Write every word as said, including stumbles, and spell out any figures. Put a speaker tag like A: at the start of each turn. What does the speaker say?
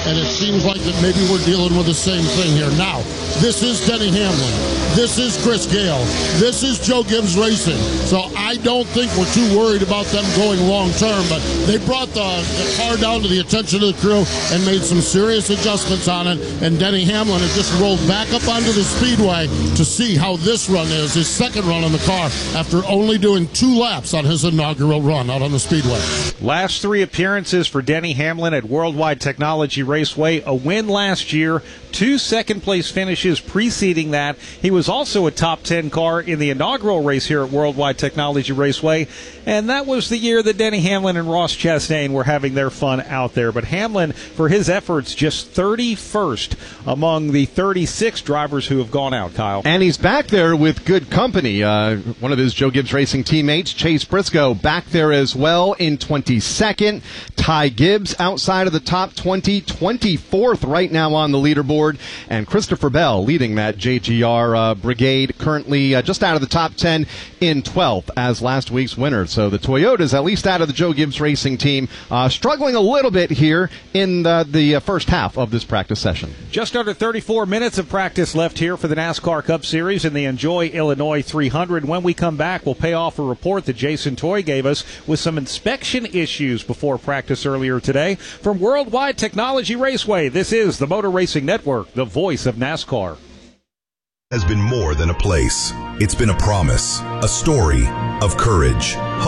A: and it seems like that maybe we're dealing with the same thing here. Now, this is Denny Hamlin. This is Chris Gale. This is Joe Gibbs Racing. So I don't think we're too worried about them going long term, but they brought the, the car down to the attention of the crew and made some serious adjustments on it, and Denny Hamlin has just rolled back up onto the speedway to see how this run is, his second run on the car, after only doing two laps on his inaugural run out on the speedway.
B: Last three appearances for Denny Hamlin at Worldwide Technology Raceway. A win last year, two second-place finishes preceding that. He was also a top ten car in the inaugural race here at Worldwide Technology Raceway, and that was the year that Denny Hamlin and Ross Chastain were having their fun out there. But Hamlin, for his efforts, just thirty-first among the thirty-six drivers who have gone out, Kyle.
C: And he's back there with good company. Uh, one of his Joe Gibbs Racing teammates, Chase Briscoe, back there as well in twenty-second. Ty Gibbs outside of the top twenty, twenty-fourth right now on the leaderboard. And Christopher Bell leading that J G R uh, brigade, currently uh, just out of the top ten in twelfth as last week's winner. So the Toyotas, at least out of the Joe Gibbs Racing team, uh, struggling a little bit here in the, the uh, first half of this practice session.
B: Just under thirty-four minutes of practice left here for the NASCAR Cup Series in the Enjoy Illinois three hundred. When we come back, we'll pay off a report that Jason Toy gave us with some inspection issues before practice earlier today. From Worldwide Technology Raceway, this is the Motor Racing Network, the voice of NASCAR.
D: Has been more than a place. It's been a promise, a story of courage,